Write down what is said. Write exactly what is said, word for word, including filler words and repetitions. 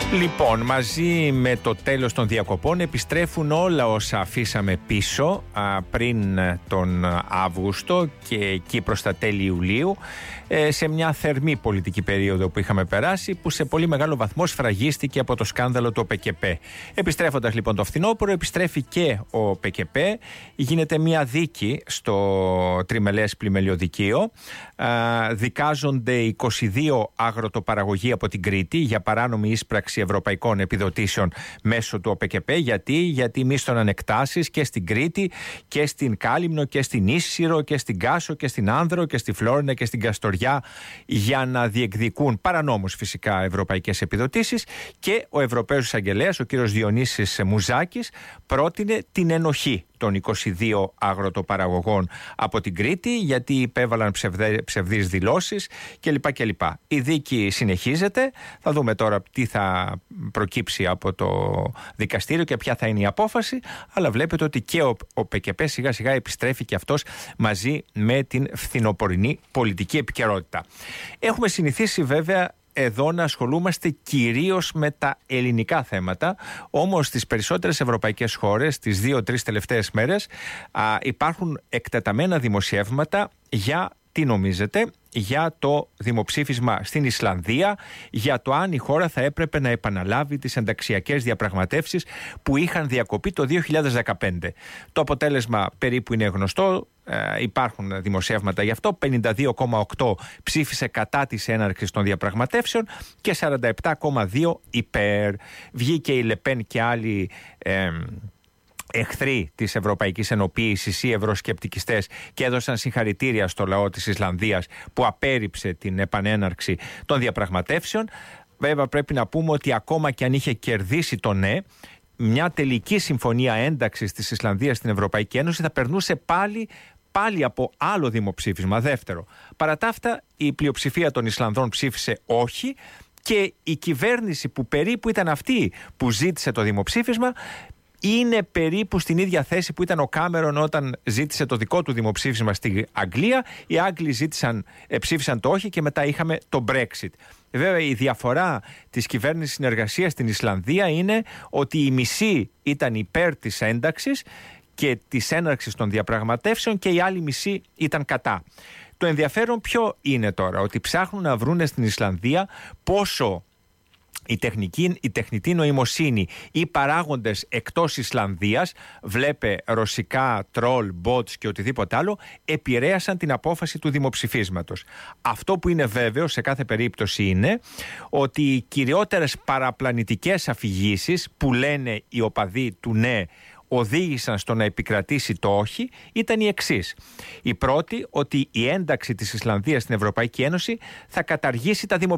Λοιπόν, μαζί με το τέλος των διακοπών επιστρέφουν όλα όσα αφήσαμε πίσω α, πριν τον Αύγουστο και εκεί προς τα τέλη Ιουλίου, ε, σε μια θερμή πολιτική περίοδο που είχαμε περάσει, που σε πολύ μεγάλο βαθμό σφραγίστηκε από το σκάνδαλο του ΟΠΕΚΕΠΕ. Επιστρέφοντας λοιπόν το φθινόπωρο, επιστρέφει και ο ΟΠΕΚΕΠΕ, γίνεται μια δίκη στο τριμελές πλημελιωδικείο, α, δικάζονται είκοσι δύο αγροτοπαραγωγοί από την Κρήτη για παράνομη ίσπραξη ευρωπαϊκών επιδοτήσεων μέσω του ΟΠΕΚΕΠΕ. Γιατί, γιατί μίσθωναν εκτάσεις και στην Κρήτη και στην Κάλυμνο και στην Ίσσυρο και στην Κάσο και στην Άνδρο και στη Φλόρινα και στην Καστοριά για να διεκδικούν παρανόμως φυσικά ευρωπαϊκές επιδοτήσεις, και ο Ευρωπαίος Εισαγγελέας, ο κύριος Διονύσης Μουζάκης, πρότεινε την ενοχή των είκοσι δύο αγροτοπαραγωγών από την Κρήτη, γιατί υπέβαλαν ψευδε, ψευδείς δηλώσεις κλπ. κλπ. Η δίκη συνεχίζεται. Θα δούμε τώρα τι θα προκύψει από το δικαστήριο και ποια θα είναι η απόφαση. Αλλά βλέπετε ότι και ο, ο ΠΚΠ σιγά σιγά επιστρέφει και αυτός μαζί με την φθινοπορεινή πολιτική επικαιρότητα. Έχουμε συνηθίσει βέβαια εδώ να ασχολούμαστε κυρίως με τα ελληνικά θέματα, όμως στις περισσότερες ευρωπαϊκές χώρες τις δύο-τρεις τελευταίες μέρες α, υπάρχουν εκτεταμένα δημοσιεύματα για, τι νομίζετε, για το δημοψήφισμα στην Ισλανδία, για το αν η χώρα θα έπρεπε να επαναλάβει τις ενταξιακές διαπραγματεύσεις που είχαν διακοπεί το δύο χιλιάδες δεκαπέντε. Το αποτέλεσμα περίπου είναι γνωστό. Ε, υπάρχουν δημοσιεύματα γι' αυτό. πενήντα δύο κόμμα οκτώ ψήφισε κατά της έναρξης των διαπραγματεύσεων και σαράντα επτά κόμμα δύο υπέρ. Βγήκε η Λεπέν και άλλοι ε, εχθροί της Ευρωπαϊκής Ενοποίησης ή ευρωσκεπτικιστές και έδωσαν συγχαρητήρια στο λαό της Ισλανδίας που απέρριψε την επανέναρξη των διαπραγματεύσεων. Βέβαια πρέπει να πούμε ότι ακόμα και αν είχε κερδίσει το ναι, μια τελική συμφωνία ένταξης της Ισλανδίας στην Ευρωπαϊκή Ένωση θα περνούσε πάλι πάλι από άλλο δημοψήφισμα, δεύτερο. Παρά τα αυτά, η πλειοψηφία των Ισλανδών ψήφισε όχι και η κυβέρνηση που περίπου ήταν αυτή που ζήτησε το δημοψήφισμα είναι περίπου στην ίδια θέση που ήταν ο Κάμερον όταν ζήτησε το δικό του δημοψήφισμα στη Αγγλία. Οι Άγγλοι ζήτησαν, ψήφισαν το όχι και μετά είχαμε το Brexit. Βέβαια η διαφορά της κυβέρνησης συνεργασίας στην Ισλανδία είναι ότι η μισή ήταν υπέρ της ένταξης και της έναρξης των διαπραγματεύσεων και η άλλη μισή ήταν κατά. Το ενδιαφέρον ποιο είναι τώρα, ότι ψάχνουν να βρούνε στην Ισλανδία πόσο η, τεχνική, η τεχνητή νοημοσύνη ή παράγοντες εκτός Ισλανδίας, βλέπε ρωσικά τρόλ, bots και οτιδήποτε άλλο, επηρέασαν την απόφαση του δημοψηφίσματος. Αυτό που είναι βέβαιο σε κάθε περίπτωση είναι ότι οι κυριότερες παραπλανητικές αφηγήσεις που λένε οι οπαδοί του ναι οδήγησαν στο να επικρατήσει το όχι ήταν η εξής. Η πρώτη, ότι η ένταξη της Ισλανδίας στην Ευρωπαϊκή Ένωση θα καταργήσει τα δημοψηφίσματα.